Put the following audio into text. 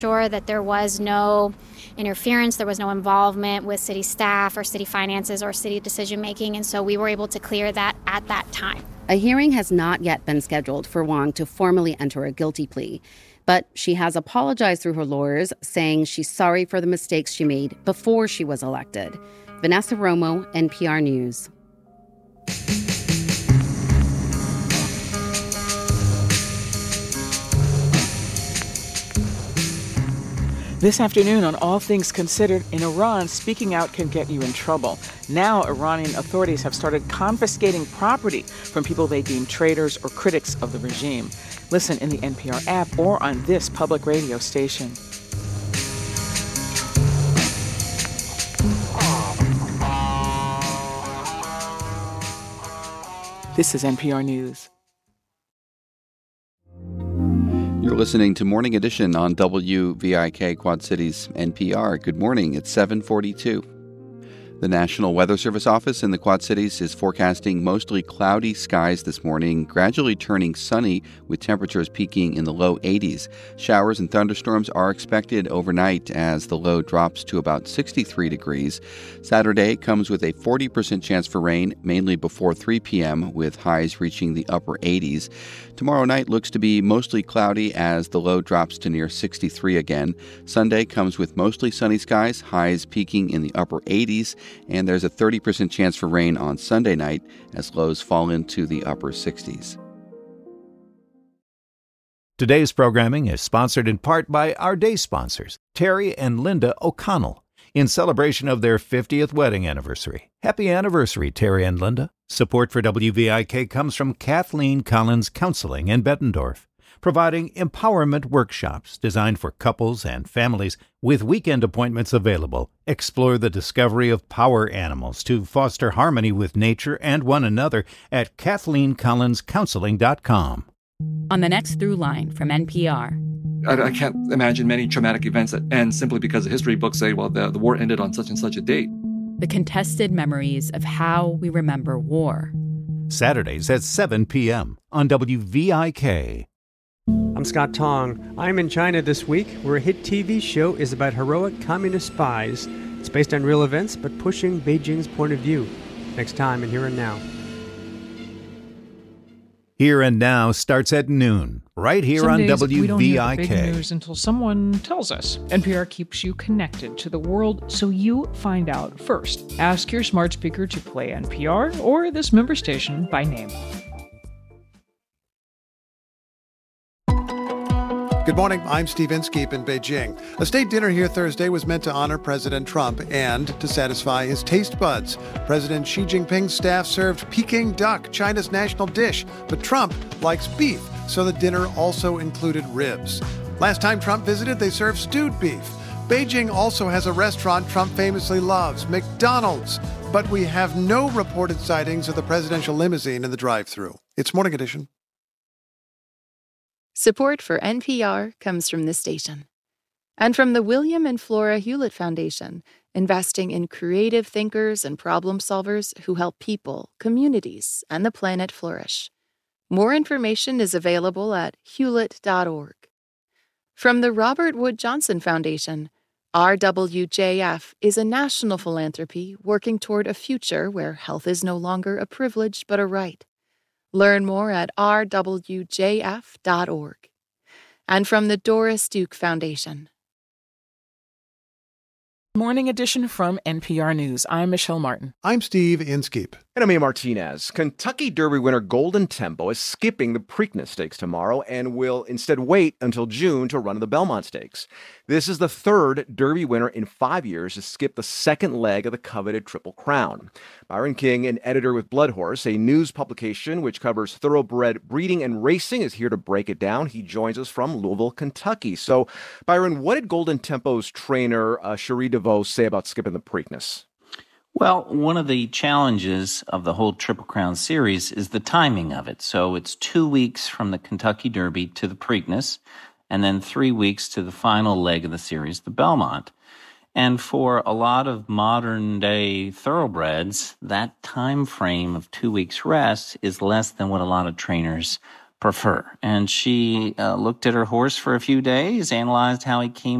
Sure that there was no interference, there was no involvement with city staff or city finances or city decision making, and so we were able to clear that at that time. A hearing has not yet been scheduled for Wong to formally enter a guilty plea, but she has apologized through her lawyers, saying she's sorry for the mistakes she made before she was elected. Vanessa Romo, NPR News. This afternoon on All Things Considered, in Iran, speaking out can get you in trouble. Now, Iranian authorities have started confiscating property from people they deem traitors or critics of the regime. Listen in the NPR app or on this public radio station. This is NPR News. You're listening to Morning Edition on WVIK Quad Cities NPR. Good morning. It's 7:42. The National Weather Service office in the Quad Cities is forecasting mostly cloudy skies this morning, gradually turning sunny with temperatures peaking in the low 80s. Showers and thunderstorms are expected overnight as the low drops to about 63 degrees. Saturday comes with a 40% chance for rain, mainly before 3 p.m., with highs reaching the upper 80s. Tomorrow night looks to be mostly cloudy as the low drops to near 63 again. Sunday comes with mostly sunny skies, highs peaking in the upper 80s, and there's a 30% chance for rain on Sunday night as lows fall into the upper 60s. Today's programming is sponsored in part by our day sponsors, Terry and Linda O'Connell, in celebration of their 50th wedding anniversary. Happy anniversary, Terry and Linda. Support for WVIK comes from Kathleen Collins Counseling in Bettendorf, providing empowerment workshops designed for couples and families with weekend appointments available. Explore the discovery of power animals to foster harmony with nature and one another at KathleenCollinsCounseling.com. On the next Through Line from NPR. I can't imagine many traumatic events that end simply because the history books say, well, the war ended on such and such a date. The contested memories of how we remember war. Saturdays at 7 p.m. on WVIK. I'm Scott Tong. I'm in China this week, where a hit TV show is about heroic communist spies. It's based on real events, but pushing Beijing's point of view. Next time in Here and Now. Here and Now starts at noon, right here Some on days WVIK. we don't hear the big news until someone tells us. NPR keeps you connected to the world so you find out first. Ask your smart speaker to play NPR or this member station by name. Good morning, I'm Steve Inskeep in Beijing. A state dinner here Thursday was meant to honor President Trump and to satisfy his taste buds. President Xi Jinping's staff served Peking duck, China's national dish, but Trump likes beef, so the dinner also included ribs. Last time Trump visited, they served stewed beef. Beijing also has a restaurant Trump famously loves, McDonald's, but we have no reported sightings of the presidential limousine in the drive-thru. It's Morning Edition. Support for NPR comes from this station and from the William and Flora Hewlett Foundation, investing in creative thinkers and problem solvers who help people, communities, and the planet flourish. More information is available at hewlett.org. From the Robert Wood Johnson Foundation, RWJF is a national philanthropy working toward a future where health is no longer a privilege but a right. Learn more at rwjf.org. And from the Doris Duke Foundation. Morning Edition from NPR News. I'm Michelle Martin. I'm Steve Inskeep. And I'm Ian Martinez. Kentucky Derby winner Golden Tempo is skipping the Preakness Stakes tomorrow and will instead wait until June to run the Belmont Stakes. This is the third Derby winner in 5 years to skip the second leg of the coveted Triple Crown. Byron King, an editor with Bloodhorse, a news publication which covers thoroughbred breeding and racing, is here to break it down. He joins us from Louisville, Kentucky. So, Byron, what did Golden Tempo's trainer, Cherie DeVos, say about skipping the Preakness? Well, one of the challenges of the whole Triple Crown series is the timing of it. So it's 2 weeks from the Kentucky Derby to the Preakness, and then 3 weeks to the final leg of the series, the Belmont. And for a lot of modern-day thoroughbreds, that time frame of 2 weeks rest is less than what a lot of trainers prefer. And she looked at her horse for a few days, analyzed how he came